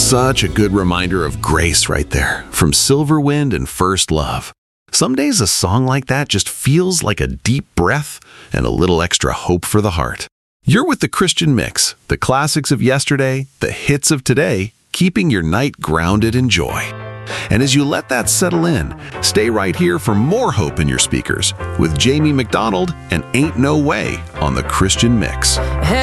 Such a good reminder of grace right there from Silverwind and First Love. Some days a song like that just feels like a deep breath and a little extra hope for the heart. You're with the Christian Mix, the classics of yesterday, the hits of today, keeping your night grounded in joy. And as you let that settle in, stay right here for more hope in your speakers with Jamie McDonald and Ain't No Way on the Christian Mix.